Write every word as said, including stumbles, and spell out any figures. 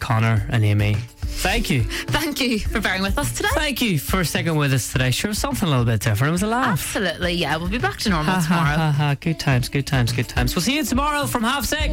Connor and Amy, thank you. Thank you for bearing with us today. Thank you for sticking with us today. Sure, something a little bit different. It was a laugh. Absolutely, yeah. We'll be back to normal Ha, tomorrow. ha, ha, ha. Good times, good times, good times. We'll see you tomorrow from half six.